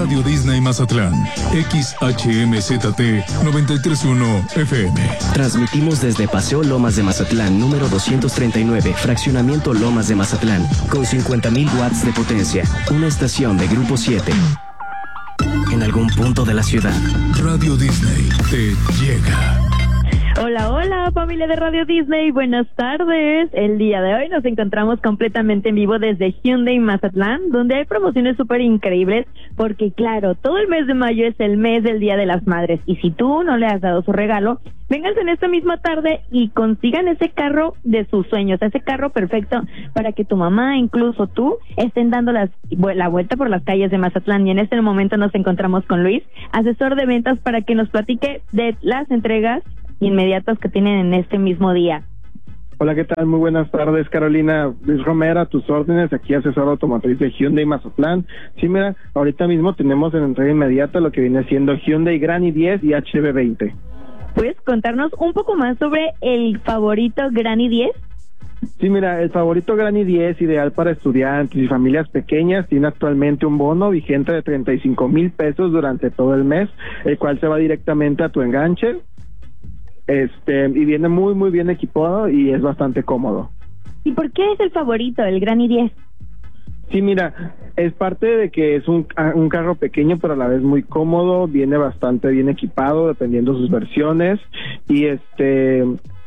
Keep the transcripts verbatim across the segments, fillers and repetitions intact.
Radio Disney Mazatlán, X H M Z T noventa y tres punto uno F M. Transmitimos desde Paseo Lomas de Mazatlán, número doscientos treinta y nueve, Fraccionamiento Lomas de Mazatlán, con cincuenta mil watts de potencia. Una estación de Grupo siete. En algún punto de la ciudad, Radio Disney te llega. Hola, hola, familia de Radio Disney, buenas tardes. El día de hoy nos encontramos completamente en vivo desde Hyundai Mazatlán, donde hay promociones súper increíbles, porque claro, todo el mes de mayo es el mes del Día de las Madres, y si tú no le has dado su regalo, vénganse en esta misma tarde y consigan ese carro de sus sueños, ese carro perfecto para que tu mamá, incluso tú, estén dando las, la vuelta por las calles de Mazatlán. Y en este momento nos encontramos con Luis, asesor de ventas, para que nos platique de las entregas inmediatas que tienen en este mismo día. Hola, ¿qué tal? Muy buenas tardes, Carolina. Luis Romero, a tus órdenes, aquí asesor automotriz de Hyundai Mazatlán. Sí, mira, ahorita mismo tenemos en entrega inmediata lo que viene siendo Hyundai Grand i diez y H B veinte. ¿Puedes contarnos un poco más sobre el favorito Grand i diez? Sí, mira, el favorito Grand i diez, ideal para estudiantes y familias pequeñas, tiene actualmente un bono vigente de treinta y cinco mil pesos durante todo el mes, el cual se va directamente a tu enganche. Este, y viene muy muy bien equipado y es bastante cómodo. ¿Y por qué es el favorito, el Grand i diez? Sí, mira, es parte de que es un, un carro pequeño pero a la vez muy cómodo, viene bastante bien equipado dependiendo sus versiones y este...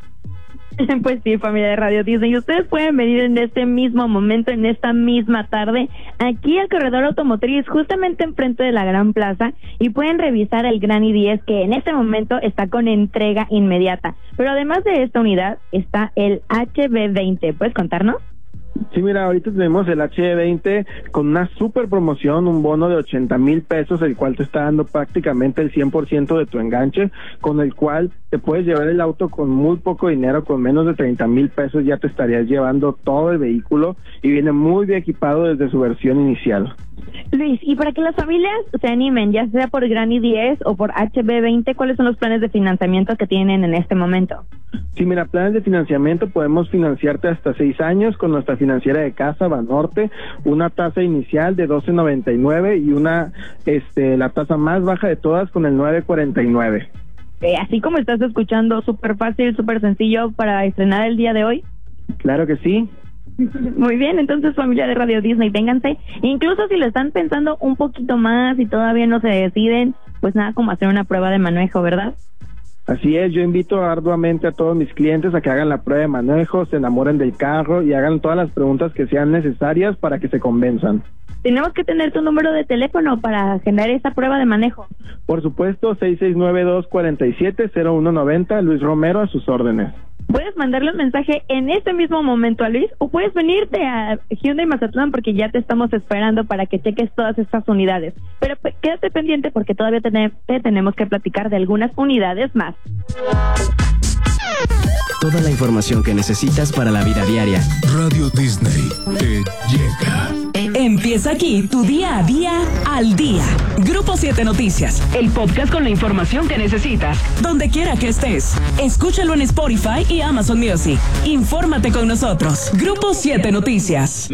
Pues sí, familia de Radio Disney, ustedes pueden venir en este mismo momento, en esta misma tarde, aquí al corredor automotriz, justamente enfrente de la Gran Plaza, y pueden revisar el Grand i diez, que en este momento está con entrega inmediata. Pero además de esta unidad, está el H B veinte. ¿Puedes contarnos? Sí, mira, ahorita tenemos el H B veinte con una super promoción, un bono de ochenta mil pesos, el cual te está dando prácticamente el cien por ciento de tu enganche, con el cual te puedes llevar el auto con muy poco dinero, con menos de treinta mil pesos ya te estarías llevando todo el vehículo y viene muy bien equipado desde su versión inicial. Luis, y para que las familias se animen, ya sea por Grand i diez o por H B veinte, ¿cuáles son los planes de financiamiento que tienen en este momento? Sí, mira, planes de financiamiento, podemos financiarte hasta seis años con nuestra financiera de casa, Banorte, una tasa inicial de doce noventa y nueve y una, este, la tasa más baja de todas con el nueve cuarenta y nueve. Eh, así como estás escuchando, súper fácil, súper sencillo para estrenar el día de hoy. Claro que sí. Muy bien, entonces, familia de Radio Disney, vénganse. Incluso si lo están pensando un poquito más y todavía no se deciden, pues nada como hacer una prueba de manejo, ¿verdad? Así es, yo invito arduamente a todos mis clientes a que hagan la prueba de manejo, se enamoren del carro y hagan todas las preguntas que sean necesarias para que se convenzan. Tenemos que tener tu número de teléfono para agendar esa prueba de manejo. Por supuesto, seis seis nueve, dos cuatro siete, cero uno nueve cero, Luis Romero, a sus órdenes. Puedes mandarle un mensaje en este mismo momento a Luis, o puedes venirte a Hyundai Mazatlán porque ya te estamos esperando para que cheques todas estas unidades. Pero pues, quédate pendiente porque todavía te, te tenemos que platicar de algunas unidades más. Toda la información que necesitas para la vida diaria. Radio Disney te llega. Empieza aquí tu día a día al día. Grupo siete Noticias, el podcast con la información que necesitas, donde quiera que estés. Escúchalo en Spotify y Amazon Music. Infórmate con nosotros. Grupo siete Noticias.